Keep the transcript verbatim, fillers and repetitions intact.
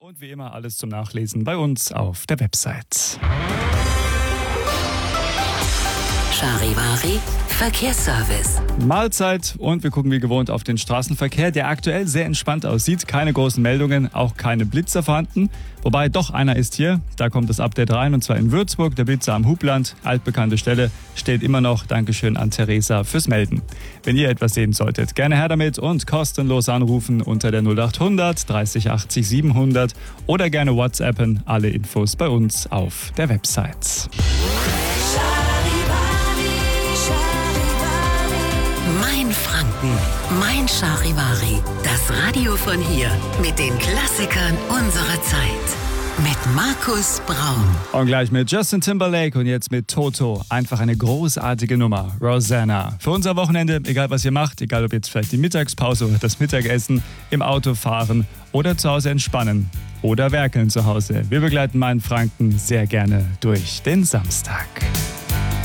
Und wie immer alles zum Nachlesen bei uns auf der Website. Charivari Verkehrsservice. Mahlzeit und wir gucken wie gewohnt auf den Straßenverkehr, der aktuell sehr entspannt aussieht. Keine großen Meldungen, auch keine Blitzer vorhanden. Wobei doch einer ist hier, da kommt das Update rein und zwar in Würzburg, der Blitzer am Hubland. Altbekannte Stelle, steht immer noch. Dankeschön an Theresa fürs Melden. Wenn ihr etwas sehen solltet, gerne her damit und kostenlos anrufen unter der null acht hundert dreißig achtzig siebenhundert oder gerne WhatsAppen. Alle Infos bei uns auf der Website. Mein Franken, mein Charivari. Das Radio von hier mit den Klassikern unserer Zeit. Mit Markus Braun. Und gleich mit Justin Timberlake und jetzt mit Toto. Einfach eine großartige Nummer. Rosanna. Für unser Wochenende, egal was ihr macht, egal ob jetzt vielleicht die Mittagspause oder das Mittagessen, im Auto fahren oder zu Hause entspannen oder werkeln zu Hause. Wir begleiten meinen Franken sehr gerne durch den Samstag.